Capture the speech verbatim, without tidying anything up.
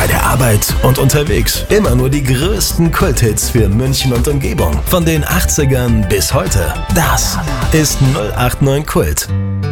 bei der Arbeit und unterwegs. Immer nur die größten Kulthits für München und Umgebung. Von den achtzigern bis heute. Das ist null acht neun Kult.